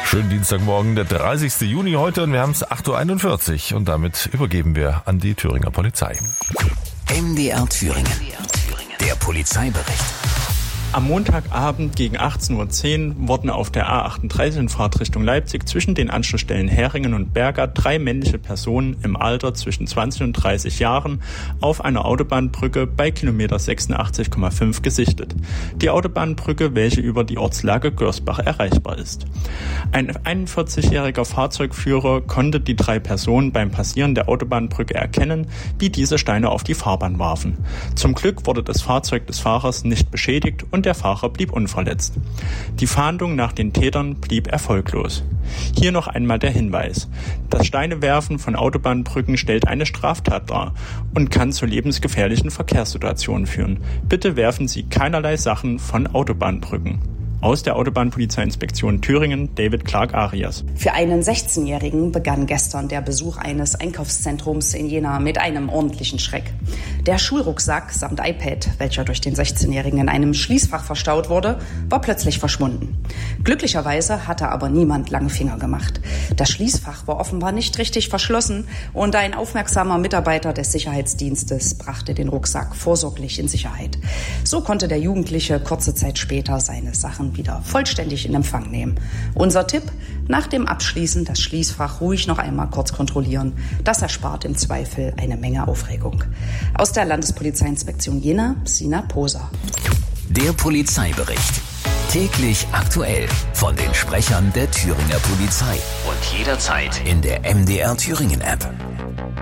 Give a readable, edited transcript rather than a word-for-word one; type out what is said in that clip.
Schönen Dienstagmorgen, der 30. Juni heute und wir haben es 8.41 Uhr und damit übergeben wir an die Thüringer Polizei. MDR Thüringen. Der Polizeibericht. Am Montagabend gegen 18.10 Uhr wurden auf der A38 in Fahrtrichtung Leipzig zwischen den Anschlussstellen Heringen und Berga 3 männliche Personen im Alter zwischen 20 und 30 Jahren auf einer Autobahnbrücke bei Kilometer 86,5 gesichtet. Die Autobahnbrücke, welche über die Ortslage Görsbach erreichbar ist. Ein 41-jähriger Fahrzeugführer konnte die 3 Personen beim Passieren der Autobahnbrücke erkennen, wie diese Steine auf die Fahrbahn warfen. Zum Glück wurde das Fahrzeug des Fahrers nicht beschädigt und der Fahrer blieb unverletzt. Die Fahndung nach den Tätern blieb erfolglos. Hier noch einmal der Hinweis. Das Steinewerfen von Autobahnbrücken stellt eine Straftat dar und kann zu lebensgefährlichen Verkehrssituationen führen. Bitte werfen Sie keinerlei Sachen von Autobahnbrücken. Aus der Autobahnpolizeiinspektion Thüringen, David Clark-Arias. Für einen 16-Jährigen begann gestern der Besuch eines Einkaufszentrums in Jena mit einem ordentlichen Schreck. Der Schulrucksack samt iPad, welcher durch den 16-Jährigen in einem Schließfach verstaut wurde, war plötzlich verschwunden. Glücklicherweise hatte aber niemand lange Finger gemacht. Das Schließfach war offenbar nicht richtig verschlossen und ein aufmerksamer Mitarbeiter des Sicherheitsdienstes brachte den Rucksack vorsorglich in Sicherheit. So konnte der Jugendliche kurze Zeit später seine Sachen wieder vollständig in Empfang nehmen. Unser Tipp: nach dem Abschließen das Schließfach ruhig noch einmal kurz kontrollieren. Das erspart im Zweifel eine Menge Aufregung. Aus der Landespolizeiinspektion Jena, Sina Poser. Der Polizeibericht. Täglich aktuell von den Sprechern der Thüringer Polizei. Und jederzeit in der MDR Thüringen App.